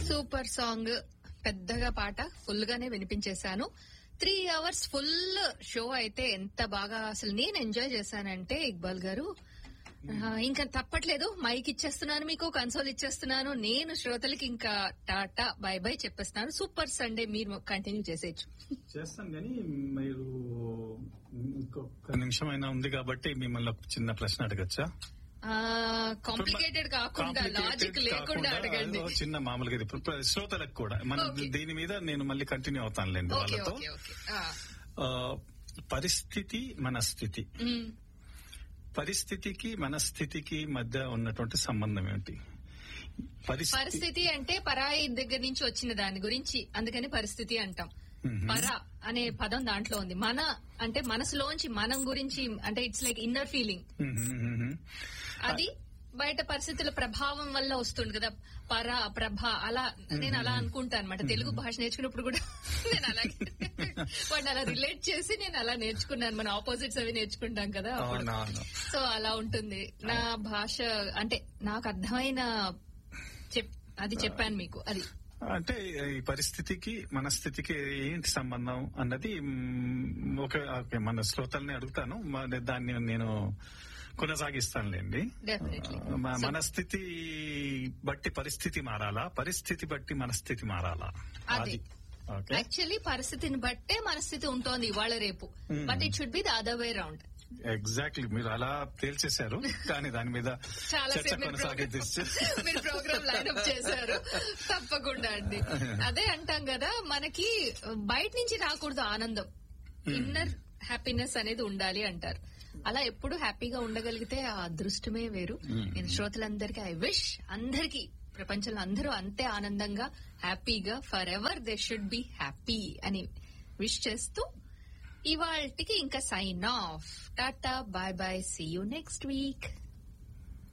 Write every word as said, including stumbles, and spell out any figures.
Super song, పెద్దగా పాట full గానే వినిపించేశాను. త్రీ అవర్స్ ఫుల్ షో అయితే ఎంత బాగా అసలు నేను ఎంజాయ్ చేశానంటే ఇక్బాల్ గారు, ఇంకా తప్పట్లేదు, మైక్ ఇచ్చేస్తున్నాను, మీకు కన్సోల్ ఇచ్చేస్తున్నాను. నేను శ్రోతలకి ఇంకా టాటా బై బై చెప్పేస్తున్నాను. సూపర్ సండే మీరు కంటిన్యూ చేసేయచ్చు. చేస్తాను కానీ మీరు ఇంకొక నిమిషం అయినా ఉంది కాబట్టి మిమ్మల్ని ఒక చిన్న ప్రశ్న అడగచ్చా? కాంప్లికేటెడ్ కాకుండా, లాజిక్ లేకుండా అడగండి. చిన్న మామూలుగా ఇది శ్రోతలకు కూడా మనం దీని మీద నేను మళ్ళీ కంటిన్యూ అవుతానులేండి వాళ్ళతో. పరిస్థితి మనస్థితి, పరిస్థితికి మనస్థితికి మధ్య ఉన్నటువంటి సంబంధం ఏంటి? పరిస్థితి అంటే పరాయి దగ్గర నుంచి వచ్చిన దాని గురించి, అందుకని పరిస్థితి అంటాం. పర అనే పదం దాంట్లో ఉంది. మన అంటే మనసులోంచి మనం గురించి, అంటే ఇట్స్ లైక్ ఇన్నర్ ఫీలింగ్. అది బయట పరిస్థితుల ప్రభావం వల్ల వస్తుంది కదా, పర ప్రభ అలా నేను అలా అనుకుంటా అనమాట. తెలుగు భాష నేర్చుకున్నప్పుడు కూడా నేను అలాగే వాడిని అలా రిలేట్ చేసి నేను అలా నేర్చుకున్నాను. మన ఆపోజిట్స్ అవి నేర్చుకుంటాం కదా, సో అలా ఉంటుంది నా భాష. అంటే నాకు అర్థమైన అది చెప్పాను మీకు. అది అంటే ఈ పరిస్థితికి మనస్థితికి ఏంటి సంబంధం అన్నది ఒక మన శ్రోతల్ని అడుగుతాను, దాన్ని నేను కొనసాగిస్తానులేండి. మనస్థితి బట్టి పరిస్థితి మారాలా, పరిస్థితి బట్టి మనస్థితి మారాలా? అది యాక్చువల్లీ పరిస్థితిని బట్టే మనస్థితి ఉంటుంది ఇవాళ రేపు, but it should be the other way round. Exactly, మీరు అలా తేల్చేశారు. కానీ దాని మీద చర్చ కొనసాగిస్తే మీరు ప్రోగ్రామ్ లైన్అప్ చేశారు. తప్పకుండా అండి. అదే అంటాం కదా, మనకి బయట నుంచి రాకూడదు ఆనందం, ఇన్నర్ హ్యాపీనెస్ అనేది ఉండాలి అంటారు. అలా ఎప్పుడు హ్యాపీగా ఉండగలిగితే ఆ అదృష్టమే వేరు. నేను శ్రోతలందరికీ ఐ విష్ అందరికీ, ప్రపంచంలో అందరూ అంతే ఆనందంగా హ్యాపీగా for ever they should be happy అని విష్ చేస్తూ ఇవాళకి ఇంకా sign of. Tata, bye bye, see you next week.